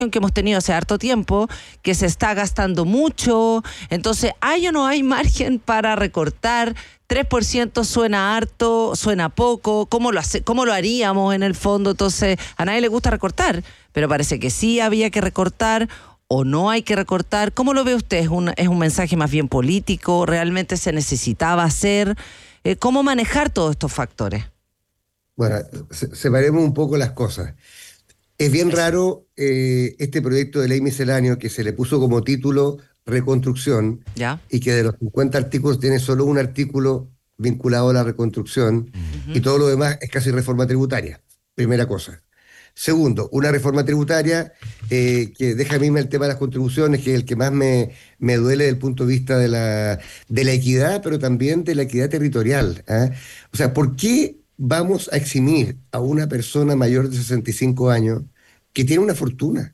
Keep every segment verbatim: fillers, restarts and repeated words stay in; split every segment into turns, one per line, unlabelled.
que hemos tenido hace harto tiempo, que se está gastando mucho. Entonces, ¿hay o no hay margen para recortar? tres por ciento suena harto, suena poco. ¿Cómo lo hace, cómo lo haríamos en el fondo? Entonces, a nadie le gusta recortar, pero parece que sí había que recortar o no hay que recortar. ¿Cómo lo ve usted? ¿Es un, es un mensaje más bien político? ¿Realmente se necesitaba hacer? Eh, ¿Cómo manejar todos estos factores?
Bueno, se- separemos un poco las cosas. Es bien raro eh, este proyecto de ley misceláneo que se le puso como título Reconstrucción
¿Ya?
y que de los cincuenta artículos tiene solo un artículo vinculado a la reconstrucción
Uh-huh.
y todo lo demás es casi reforma tributaria. Primera cosa. Segundo, una reforma tributaria eh, que deja a mí el tema de las contribuciones, que es el que más me, me duele desde el punto de vista de la, de la equidad, pero también de la equidad territorial. ¿Ah? O sea, ¿por qué vamos a eximir a una persona mayor de sesenta y cinco años que tiene una fortuna?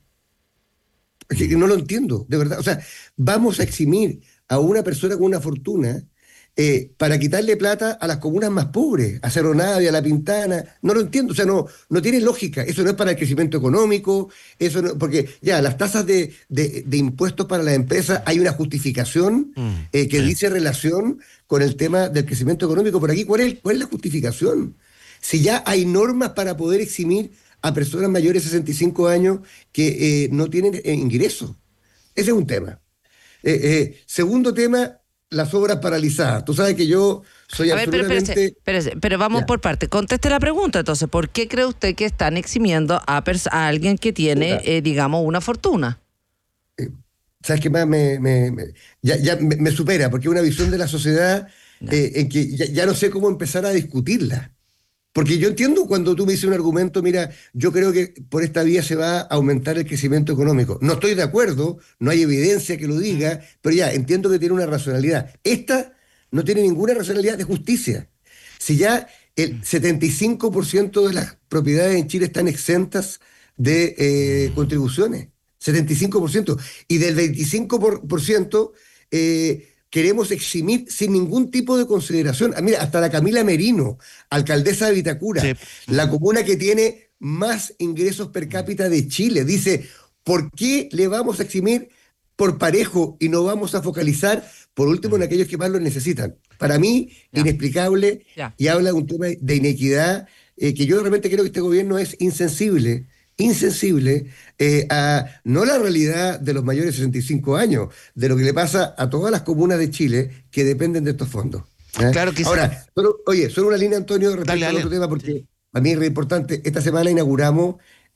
Es que no lo entiendo, de verdad. O sea, vamos a eximir a una persona con una fortuna eh, para quitarle plata a las comunas más pobres, a Cerro Navia, a La Pintana. No lo entiendo, o sea, no, no tiene lógica. Eso no es para el crecimiento económico, eso no, porque ya las tasas de, de, de impuestos para las empresas, hay una justificación eh, que dice relación con el tema del crecimiento económico. Por aquí, ¿cuál es, cuál es la justificación? Si ya hay normas para poder eximir a personas mayores de sesenta y cinco años que eh, no tienen eh, ingresos. Ese es un tema. Eh, eh, segundo tema, las obras paralizadas. Tú sabes que yo soy
A ver, pero
absolutamente...
espérese, espérese, pero vamos
Ya.
por parte. Conteste la pregunta, entonces. ¿Por qué cree usted que están eximiendo a, pers- a alguien que tiene, eh, digamos, una fortuna?
Eh, ¿Sabes qué más me, me- me- ya, ya me, me supera? Porque es una visión de la sociedad
Ya.
eh, en que ya, ya no sé cómo empezar a discutirla. Porque yo entiendo cuando tú me dices un argumento, mira, yo creo que por esta vía se va a aumentar el crecimiento económico. No estoy de acuerdo, no hay evidencia que lo diga, pero ya entiendo que tiene una racionalidad. Esta no tiene ninguna racionalidad de justicia. Si ya el setenta y cinco por ciento de las propiedades en Chile están exentas de eh, contribuciones, setenta y cinco por ciento, y del veinticinco por ciento eh, queremos eximir sin ningún tipo de consideración. Ah, mira, hasta la Camila Merino, alcaldesa de Vitacura,
Sí.
la comuna que tiene más ingresos per cápita de Chile, dice, ¿por qué le vamos a eximir por parejo y no vamos a focalizar, por último, en aquellos que más lo necesitan? Para mí,
Ya.
inexplicable,
Ya.
y habla de un tema de inequidad eh, que yo realmente creo que este gobierno es insensible, insensible eh, a no la realidad de los mayores de sesenta y cinco años, de lo que le pasa a todas las comunas de Chile que dependen de estos fondos. ¿eh?
Claro que sí.
Ahora, solo- oye, solo una línea, Antonio, respecto
Dale,
al
dale.
otro tema, porque a mí es re importante. Esta semana inauguramos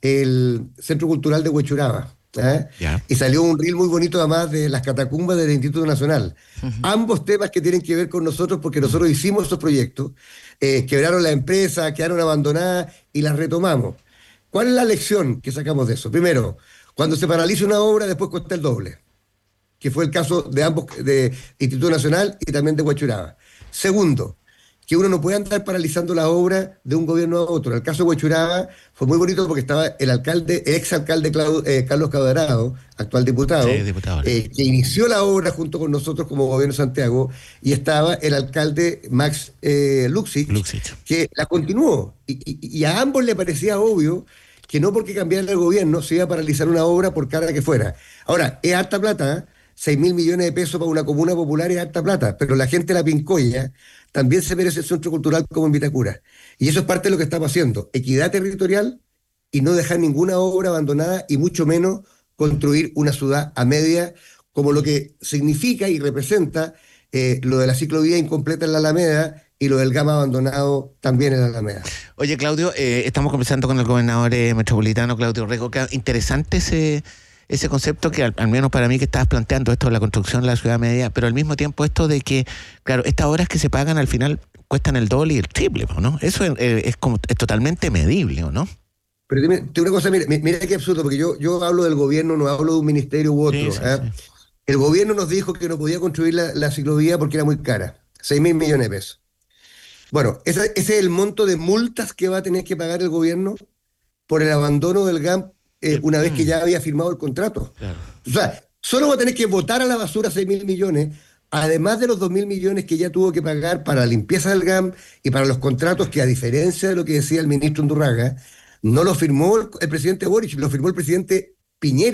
el Centro Cultural de Huechuraba. ¿eh?
Ya.
Y salió un reel muy bonito además de las catacumbas del Instituto Nacional. Ambos temas que tienen que ver con nosotros porque nosotros hicimos esos proyectos, eh, quebraron las empresas, quedaron abandonadas y las retomamos. ¿Cuál es la lección que sacamos de eso? Primero, cuando se paraliza una obra, después cuesta el doble, que fue el caso de ambos, de Instituto Nacional y también de Huechuraba. Segundo, que uno no puede andar paralizando la obra de un gobierno a otro. En el caso de Huechuraba fue muy bonito porque estaba el alcalde, el exalcalde Clau- eh, Carlos Cuadrado, actual diputado,
Sí, diputado.
eh, que inició la obra junto con nosotros como gobierno de Santiago, y estaba el alcalde Max eh, Luxich,
Luxich.
que la continuó. Y, y- y a ambos le parecía obvio que no porque cambiara el gobierno se iba a paralizar una obra por cara que fuera. Ahora, es harta plata, ¿eh? seis mil millones de pesos para una comuna popular es harta plata, pero la gente de la Pincoya también se merece el centro cultural como en Vitacura. Y eso es parte de lo que estamos haciendo, equidad territorial y no dejar ninguna obra abandonada y mucho menos construir una ciudad a media, como lo que significa y representa eh, lo de la ciclovía incompleta en la Alameda y lo del Gama abandonado también en la Alameda.
Oye, Claudio, eh, estamos conversando con el gobernador eh, metropolitano, Claudio Rego. Que interesante ese, ese concepto que, al, al menos para mí, que estabas planteando, esto de la construcción de la ciudad media, pero al mismo tiempo esto de que, claro, estas horas que se pagan al final cuestan el doble y el triple, ¿no? Eso es, eh, es, como, es totalmente medible, ¿o no?
Pero dime, te digo una cosa, mira, mira qué absurdo, porque yo, yo hablo del gobierno, no hablo de un ministerio u otro.
Sí, sí,
¿eh?
sí.
El gobierno nos dijo que no podía construir la, la ciclovía porque era muy cara, seis mil millones de pesos. Bueno, ese, ese es el monto de multas que va a tener que pagar el gobierno por el abandono del G A M eh, una vez que ya había firmado el contrato.
Claro.
O sea, solo va a tener que botar a la basura seis mil millones, además de los dos mil millones que ya tuvo que pagar para la limpieza del G A M y para los contratos que, a diferencia de lo que decía el ministro Undurraga, no lo firmó el, el presidente Boric, lo firmó el presidente Piñera